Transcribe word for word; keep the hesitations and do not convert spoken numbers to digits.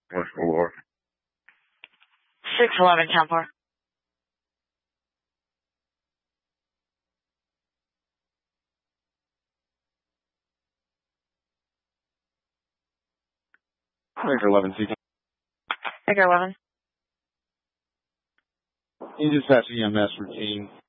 What's the Lord? six eleven, ten four. Victor eleven, C. Victor eleven. You dispatch E M S routine.